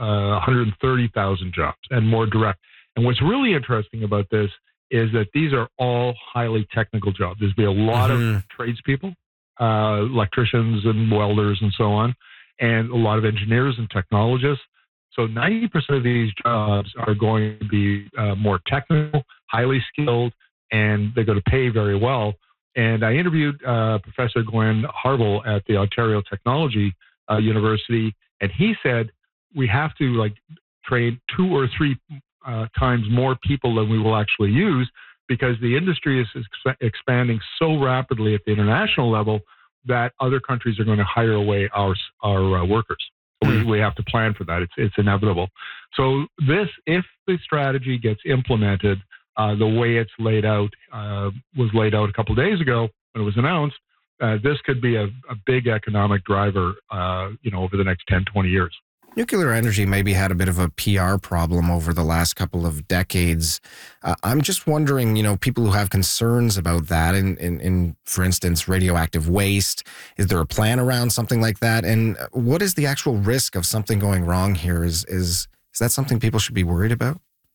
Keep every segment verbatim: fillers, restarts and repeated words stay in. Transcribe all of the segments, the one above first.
uh, one hundred thirty thousand jobs and more direct. And what's really interesting about this is that these are all highly technical jobs. There's be a lot mm-hmm. of tradespeople, uh, electricians and welders and so on, and a lot of engineers and technologists. So ninety percent of these jobs are going to be uh, more technical, highly skilled, and they're going to pay very well. And I interviewed uh, Professor Glenn Harville at the Ontario Technology uh, University, and he said we have to like train two or three uh, times more people than we will actually use, because the industry is ex- expanding so rapidly at the international level that other countries are going to hire away our our uh, workers. So mm. we, we have to plan for that. It's it's inevitable. So this, if the strategy gets implemented uh, the way it's laid out, uh, was laid out a couple of days ago when it was announced, uh, this could be a, a big economic driver, uh, you know, over the next ten, twenty years. Nuclear energy maybe had a bit of a P R problem over the last couple of decades. Uh, I'm just wondering, you know, people who have concerns about that, in, in, in, for instance, radioactive waste, is there a plan around something like that? And what is the actual risk of something going wrong here? Is is is that something people should be worried about?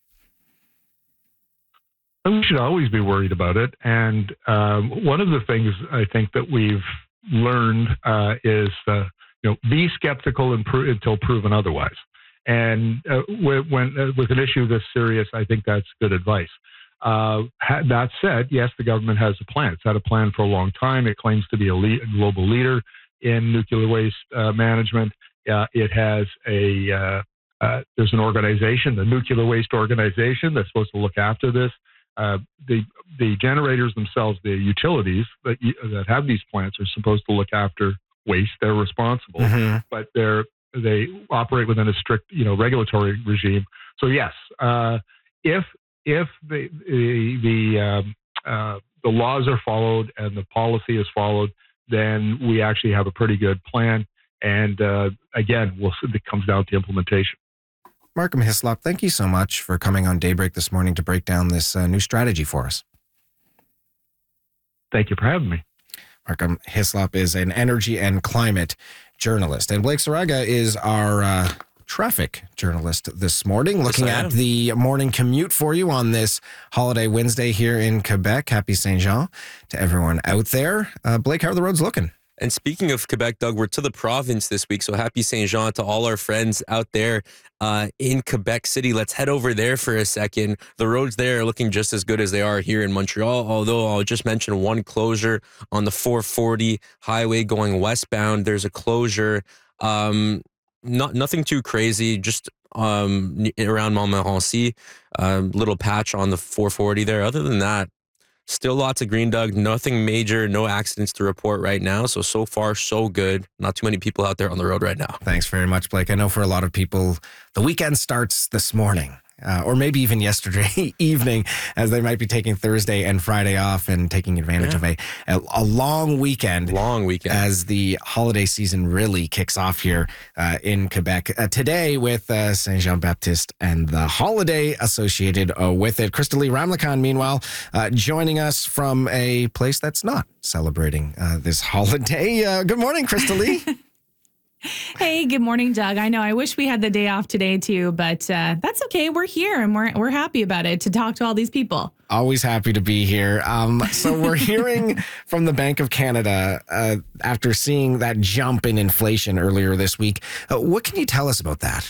We should always be worried about it. And um, one of the things I think that we've learned uh, is uh, You know, be skeptical and pro- until proven otherwise. And uh, when, when uh, with an issue this serious, I think that's good advice. Uh, ha- that said, yes, the government has a plan. It's had a plan for a long time. It claims to be a, le- a global leader in nuclear waste uh, management. Uh, it has a uh, uh, there's an organization, the Nuclear Waste Organization, that's supposed to look after this. Uh, the the generators themselves, the utilities that that have these plants, are supposed to look after waste. They're responsible, mm-hmm. but they're they operate within a strict, you know, regulatory regime. So yes, uh, if if the the the, um, uh, the laws are followed and the policy is followed, then we actually have a pretty good plan. And uh, again, we'll it comes down to implementation. Markham Hislop, thank you so much for coming on Daybreak this morning to break down this uh, new strategy for us. Thank you for having me. Markham Hislop is an energy and climate journalist. And Blake Saraga is our uh, traffic journalist this morning, looking yes, at the morning commute for you on this holiday Wednesday here in Quebec. Happy Saint Jean to everyone out there. Uh, Blake, how are the roads looking? And speaking of Quebec, Doug, we're to the province this week, so happy Saint Jean to all our friends out there uh, in Quebec City. Let's head over there for a second. The roads there are looking just as good as they are here in Montreal, although I'll just mention one closure on the four forty highway going westbound. There's a closure, um, not nothing too crazy, just um, around Montmorency, a uh, little patch on the four forty there. Other than that, still lots of green, Doug. Nothing major, no accidents to report right now. So, so far, so good. Not too many people out there on the road right now. Thanks very much, Blake. I know for a lot of people, the weekend starts this morning. Uh, or maybe even yesterday evening, as they might be taking Thursday and Friday off and taking advantage yeah. of a, a a long weekend. Long weekend. As the holiday season really kicks off here uh, in Quebec. Uh, today with uh, Saint Jean Baptiste and the holiday associated uh, with it. Crystalie Ramlakan, meanwhile, uh, joining us from a place that's not celebrating uh, this holiday. Uh, good morning, Crystalie. Hey, good morning, Doug. I know I wish we had the day off today too, but uh, that's okay. We're here and we're we're happy about it to talk to all these people. Always happy to be here. Um, so we're hearing from the Bank of Canada uh, after seeing that jump in inflation earlier this week. Uh, what can you tell us about that?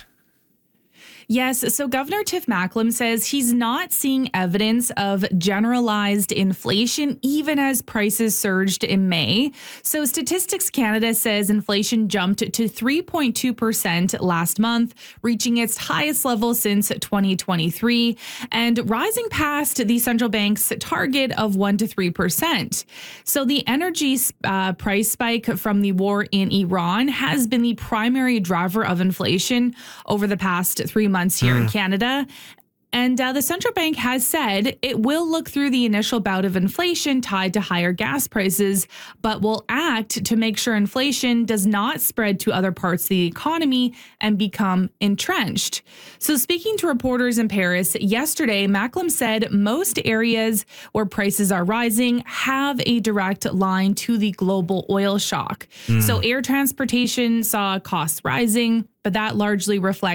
Yes. So Governor Tiff Macklem says he's not seeing evidence of generalized inflation, even as prices surged in May. So Statistics Canada says inflation jumped to three point two percent last month, reaching its highest level since twenty twenty-three and rising past the central bank's target of one to three percent. So the energy uh, price spike from the war in Iran has been the primary driver of inflation over the past three months. months here mm. in Canada. And uh, the central bank has said it will look through the initial bout of inflation tied to higher gas prices, but will act to make sure inflation does not spread to other parts of the economy and become entrenched. So speaking to reporters in Paris yesterday, Macklem said most areas where prices are rising have a direct line to the global oil shock. Mm. So air transportation saw costs rising, but that largely reflects